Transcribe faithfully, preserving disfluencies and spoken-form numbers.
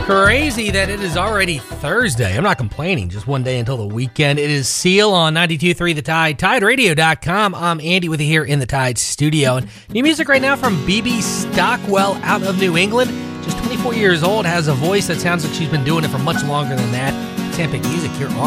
Crazy that it is already Thursday. I'm not complaining. Just one day until the weekend. It is Seal on ninety-two point three The Tide, Tide Radio dot com. I'm Andy with you here in the Tide studio. And new music right now from B B Stockwell out of New England. Just twenty-four yeurs old, has a voice that sounds like she's been doing it for much longer than that. Tampic Music here on